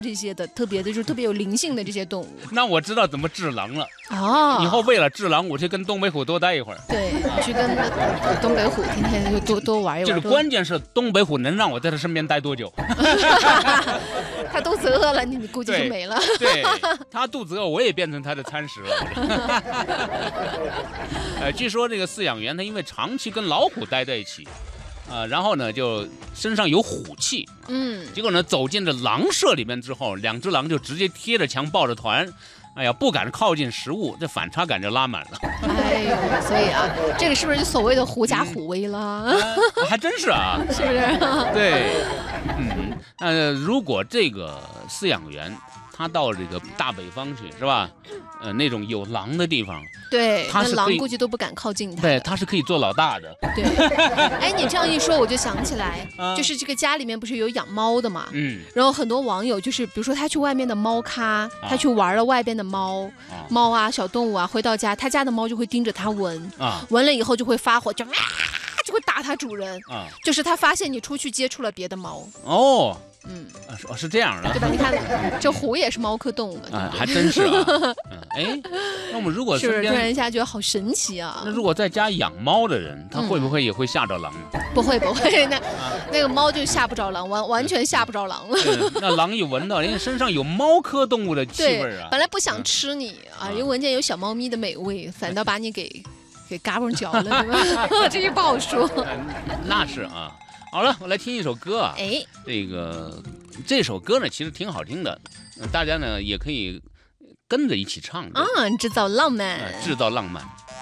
这些的特别的，就是特别有灵性的这些动物。 那我知道怎么治狼了。 哦， 以后为了治狼，我去跟东北虎多待一会儿。 对，去跟东北虎天天就多玩一玩。 就是关键是东北虎能让我在他身边待多久？ 他肚子饿了，你估计就没了。 对，他肚子饿，我也变成他的餐食了。据说这个饲养员他因为长期跟老虎待在一起。然后呢，就身上有虎气，结果呢，走进这狼舍里面之后，2只狼就直接贴着墙抱着团，哎呀，不敢靠近食物，这反差感就拉满了。 哎呦，所以啊，这个是不是就所谓的狐假虎威了？ 还真是啊， 是不是？ 对，如果这个饲养员他到这个大北方去，是吧？那种有狼的地方， 对， 那狼估计都不敢靠近他。 对，他是可以做老大的。 对，哎，你这样一说，我就想起来，就是这个家里面不是有养猫的嘛，然后很多网友就是，比如说他去外面的猫咖，他去玩了外边的猫啊、小动物啊，回到家，他家的猫就会盯着他闻，闻了以后就会发火，就会打他主人，就是他发现你出去接触了别的猫。 哦。是这样的， 对吧？你看，这虎也是猫科动物嘛， 还真是啊。那我们如果是不是突然一下觉得好神奇啊？ 那如果在家养猫的人，他会不会也会吓着狼？ 不会，那个猫就吓不着狼，完全吓不着狼了。 那狼一闻到人家身上有猫科动物的气味啊， 本来不想吃你啊，又闻见有小猫咪的美味，反倒把你给嘎嘣嚼了，对吧？这也不好说。 那是啊。好了，我来听一首歌啊。这首歌呢，其实挺好听的，大家呢也可以跟着一起唱。 制造浪漫， 制造浪漫。